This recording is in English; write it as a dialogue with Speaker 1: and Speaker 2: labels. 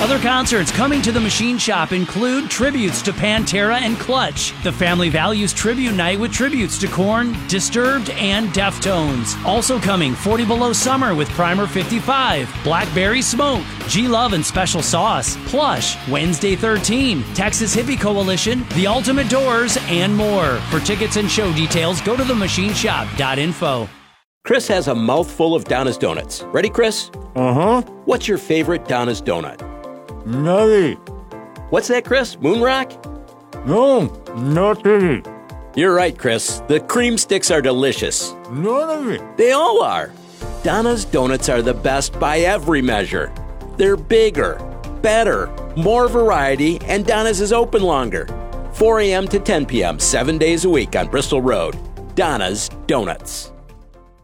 Speaker 1: Other concerts coming to the Machine Shop include tributes to Pantera and Clutch, the Family Values Tribute Night with tributes to Korn, Disturbed, and Deftones. Also coming, 40 Below Summer with Primer 55, Blackberry Smoke, G-Love and Special Sauce, Plush, Wednesday 13, Texas Hippie Coalition, The Ultimate Doors, and more. For tickets and show details, go to themachineshop.info.
Speaker 2: Chris has a mouthful of Donna's Donuts. Ready, Chris?
Speaker 3: Uh-huh.
Speaker 2: What's your favorite Donna's donut?
Speaker 3: Nutty.
Speaker 2: What's that, Chris? Moonrock?
Speaker 3: No, nutty.
Speaker 2: You're right, Chris. The cream sticks are delicious.
Speaker 3: Nutty.
Speaker 2: They all are. Donna's Donuts are the best by every measure. They're bigger, better, more variety, and Donna's is open longer. 4 a.m. to 10 p.m., 7 days a week on Bristol Road. Donna's Donuts.